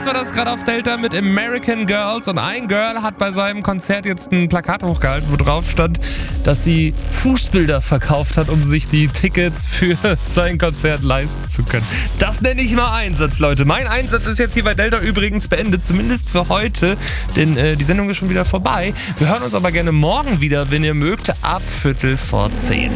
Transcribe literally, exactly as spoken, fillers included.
Dance war das gerade auf Delta mit American Girls und ein Girl hat bei seinem Konzert jetzt ein Plakat hochgehalten, wo drauf stand, dass sie Fußbilder verkauft hat, um sich die Tickets für sein Konzert leisten zu können. Das nenne ich mal Einsatz, Leute. Mein Einsatz ist jetzt hier bei Delta übrigens beendet, zumindest für heute, denn äh, die Sendung ist schon wieder vorbei. Wir hören uns aber gerne morgen wieder, wenn ihr mögt, ab Viertel vor zehn.